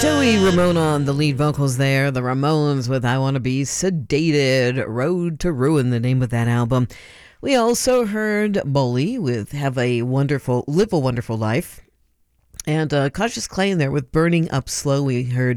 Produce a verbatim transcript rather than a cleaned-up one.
Joey Ramone on the lead vocals there. The Ramones with I Want to Be Sedated. Road to Ruin, the name of that album. We also heard Bully with Have a Wonderful, Live a Wonderful Life. And uh, Cautious Clay in there with Burning Up Slow. We heard